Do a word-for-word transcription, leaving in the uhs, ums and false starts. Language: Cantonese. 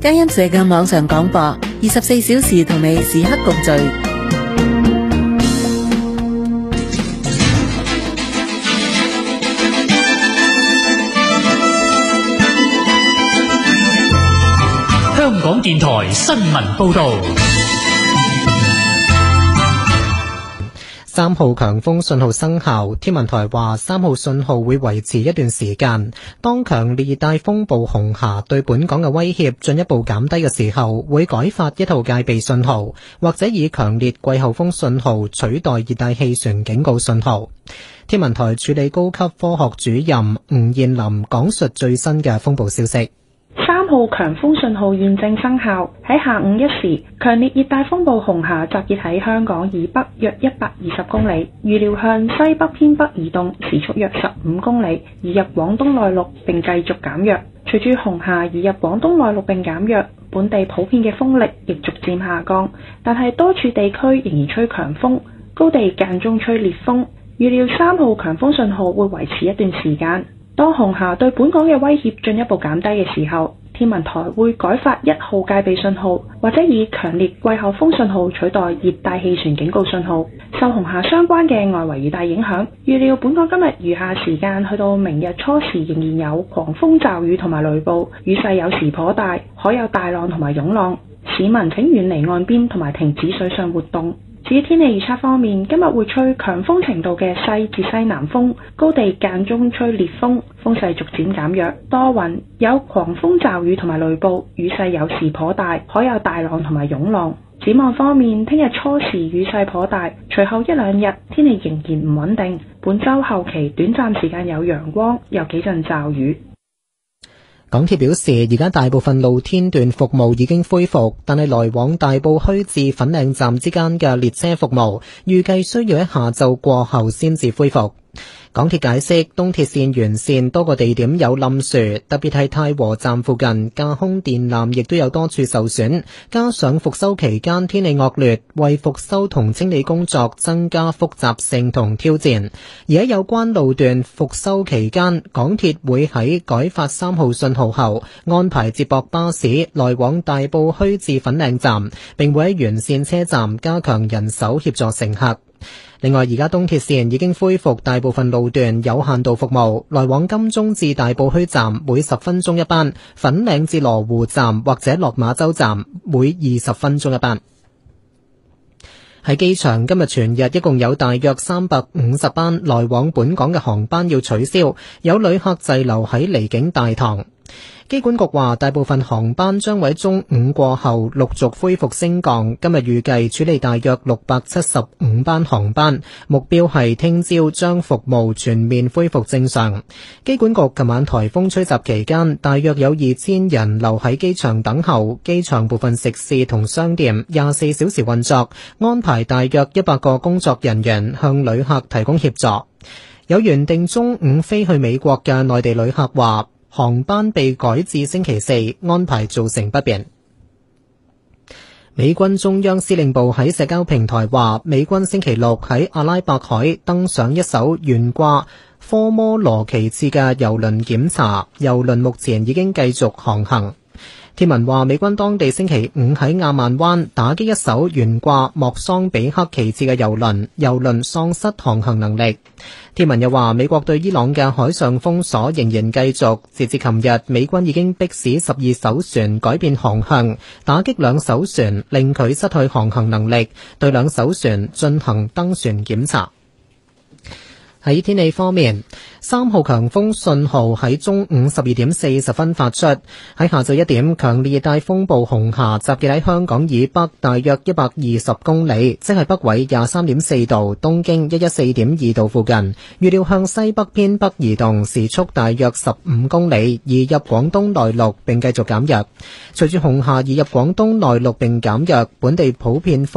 嘉欣社嘅網上廣播，二十四小時同你時刻共聚。 香港電台新聞報道。 三號強風信號生效，天文台話三號信號會維持一段時間。當強烈熱帶風暴紅霞對本港嘅威脅進一步減低嘅時候，會改發一號戒備信號，或者以強烈季候風信號取代熱帶氣旋警告信號。天文台助理高級科學主任吳燕林講述最新嘅風暴消息。 三號強風信號現正生效，喺下午一時，強烈熱帶風暴紅霞集結喺香港以北約一百二十公里，預料向西北偏北移動，時速約十五公里，移入廣東內陸並繼續減弱。隨住紅霞移入廣東內陸並減弱，本地普遍嘅風力亦逐漸下降，但係多處地區仍然吹強風，高地間中吹烈風。預料三號強風信號會維持一段時間。當紅霞對本港嘅威脅進一步減低嘅時候，天文台會改發一號戒備信號，或者以強烈季候風信號取代熱帶氣旋警告信號。受紅霞相關嘅外圍雨帶影響，預料本港今日餘下時間去到明日初時仍然有狂風驟雨同埋雷暴，雨勢有時頗大，海有大浪同埋湧浪。市民請遠離岸邊同埋停止水上活動。至於天氣預測方面，今日會吹強風程度嘅西至西南風，高地間中吹烈風，風勢逐漸減弱，多雲，有狂風驟雨同埋雷暴，雨勢有時頗大，海有大浪同埋湧浪。展望方面，聽日初時雨勢頗大，隨後一兩日天氣仍然唔穩定，本週後期短暫時間有陽光，有幾陣驟雨。 港鐵表示，而家大部分露天段服務已經恢復，但係來往大埔墟至粉嶺站之間嘅列車服務，預計需要喺下晝過後先至恢復。港鐵解釋，東鐵線沿線多個地點有冧樹，特別係太和站附近架空電纜亦都有多處受損，加上復修期間天氣惡劣，為復修同清理工作增加複雜性同挑戰。而喺有關路段復修期間，港鐵會喺改發三號信號後安排接駁巴士來往大埔墟至粉嶺站，並會喺沿線車站加強人手協助乘客。另外，而家東鐵線已經恢復大部分路段有限度服務，來往金鐘至大埔墟站每十分鐘一班，粉嶺至羅湖站或者落馬洲站每二十分鐘一班。喺機場，今日全日一共有大約三百五十班來往本港嘅航班要取消，有旅客滯留喺離境大堂。機管局話，大部分航班將喺中午過後陸續恢復升降，今日預計處理大約六百七十五班航班，目標係聽朝將服務全面恢復正常。機管局琴晚颱風吹襲期間，大約有二千人留喺機場等候，機場部分食肆同商店廿四小時運作，安排大約一百個工作人員向旅客提供協助。有原定中午飛去美國嘅內地旅客話，航班被改至星期四，安排造成不便。美軍中央司令部喺社交平台話，美軍星期六喺阿拉伯海登上一艘懸掛科摩羅旗幟嘅郵輪檢查，郵輪目前已經繼續航行。天文話，美軍當地星期五喺亞曼灣打擊一艘懸掛莫桑比克旗幟嘅郵輪，郵輪喪失航行能力。天文又話，美國對伊朗嘅海上封鎖仍然繼續，截至琴日，美軍已經迫使十二艘船改變航向，打擊兩艘船，令佢失去航行能力，對兩艘船進行登船檢查。喺天氣方面，三號強風信號喺中午十二點四十分發出。喺下晝一點，強烈熱帶風暴紅霞集結喺香港以北大約一百二十公里，即係北緯廿三點四度、東經一一四點二度附近。預料向西北偏北移動，時速大約十五公里，移入廣東內陸並繼續減弱。隨住紅霞移入廣東內陸並減弱，本地普遍風